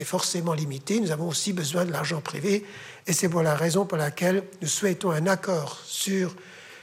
est forcément limité. Nous avons aussi besoin de l'argent privé et c'est pour la raison pour laquelle nous souhaitons un accord sur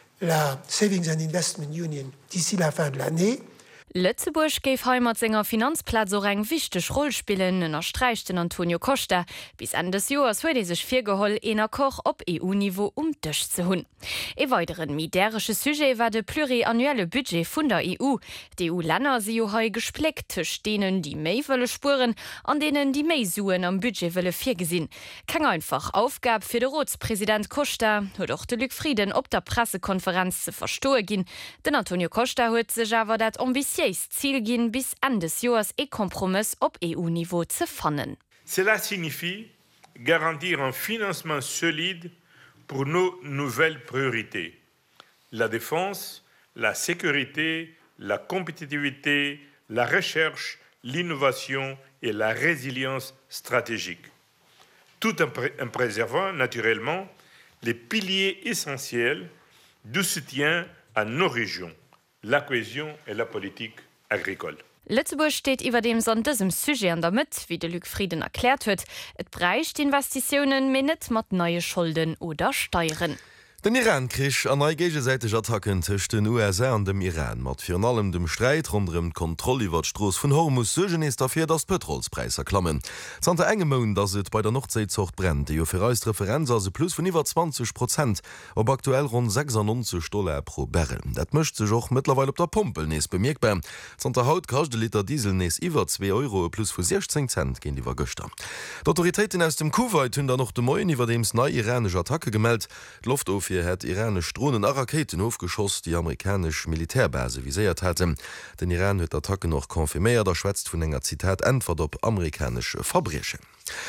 la Savings and Investment Union d'ici la fin de l'année. Lützeburg geif heimat senger Finanzplatz so eng wichteg Roll spielen ënnerstreichten Antonio Costa. Bis Ende des Joers huet sich virgeholl ener Koch op EU-Niveau Dich ze hunn. E weiteren midäresche Sujet war de pluriannuelle Budget vun der EU. Die EU-Länner si jo hei gesplegt tech denen, die méi wëlle spuren, an denen die méi Suen am Budget wëlle fir gesinn. Keng einfach Aufgab fir de Ratspräsident Costa huet och de Lückfrieden op der Pressekonferenz ze verstoe ginn. Den Antonio Costa huet sech awer dat ambitiös Ziel gin bis Ende des Jahres e Kompromiss op EU-Niveau zu fannen. Cela signifie garantir un financement solide pour nos nouvelles priorités. La défense, la sécurité, la compétitivité, la recherche, l'innovation et la résilience stratégique. Tout en préservant naturellement les piliers essentiels du soutien à nos régions. La cohésion et la politique agricole. Lützeburg steht iwwer dem an diesem Sujet an der Mitte, wie de Lückfrieden erklärt huet. Et breicht Investitionen mir net mat neue Schulden oder Steuern. Den Iran-Krich an eigegesäiteg Attacken tech den USA an dem Iran mat fir allem dem Streit rondem Kontrolle iwwer d'Stroos vun Hormuz sugen is dafir das Petrolspreis erklammen. Zante engem Moun, dats et bei der Nordseezocht brennt, déi fir als Referenz se plus vun iwwer 20%, op aktuell rund 96 $ pro Barrel. Dat mëcht sech och mittlerweile op der Pumpel nees bemerkbar. Zante Haut kacht de Liter Diesel nees iwwer 2 € plus vu 16 Cent gin iwwer Göster. D'Autoritéiten aus dem Kuwait hunn da noch de Moien iwwer dems nei iranesche Attacke gemeldt, Luft auf hat iranisch Drohnen a Raketen aufgeschoss, die amerikasch Militärbase visiert hatte. Den Iran huet Attacke noch konfirméiert, der schwätzt vun enger Zitat entwert op amerikanische Verbrechen.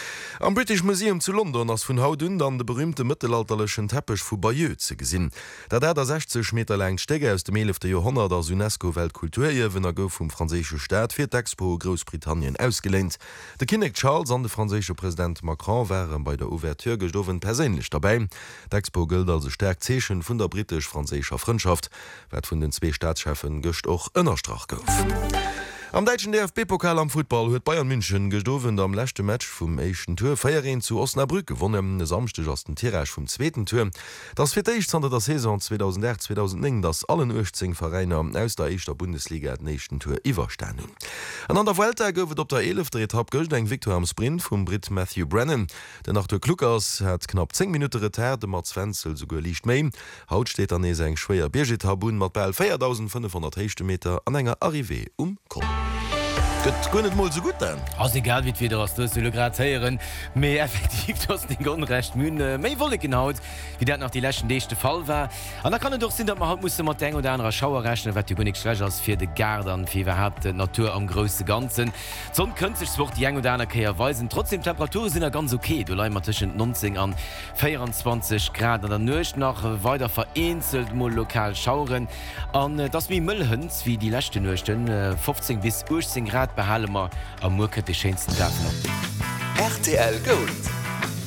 Am British Museum zu London ass vun Hautun an de berühmte mittelalterlechen Teppich vu Bayeux ze gesinn. Dat der 60 Meter lang Stege aus dem 11. Jahrhundert als UNESCO-Weltkulturiewen gouf vum franzésche Staat fir d'Expo Großbritannien ausgelehnt. De König Charles an de franzésche Präsident Macron waren bei der Ouverture gestowen perélech dabei. D'Expo gilt als stärk Zeechen vun der britisch-franzéscher Freundschaft, wat vun den zwee Staatschefen gocht och ënnerstrach gouf. Am deutschen DFB-Pokal am Football huet Bayern München gestowen am lächte Match vum Echten Tour Feierin zu Osnabrück gewonnen samste ass den Tirage vum zweiten Tour. Das firteicht an der Saison 2008/2009, dats allen 18 Vereiner aus der Eischter Bundesliga den Echten Tour iwwerstein hun. An der Vuelta goufet op der 11. Etappe gocht eng Victor am Sprint vum Brit Matthew Brennan. Den nach der Kluckers hat knapp 10 Minuten Retard de mat Zwenzel sogar liicht méi. Haut steht an eng schwéier Birgithabun mat bei 4.500 Hechtmeter an enger Arrivé Kom. Gëtt gonnet mal so gut dann. Ass egal wie wieder ass du grazieren, méi effektiv dats den Gonrecht Mün méi wolle genaut, wie dat nach die lächen dechte Fall war. An da kann doch sinn, dat man haut muss mat eng oder anderer Schauer rechnen, wat du gonigschwgers fir de Gardern firwer hat Natur am grosse ganzen. Zon kënnt sech woch die eng oder einer Käier weisen. Trotzdem Temperatur sind er ganz okay. Du leimmer tschen 19 an 24 Grad an der Nøcht nach weiter vereinzelt mo lokal schauren. An das wie Mëllhënz wie die lächte Nøchten 15 bis 18 Grad behallemer am Murket de schönsten Daten. RTL Gold.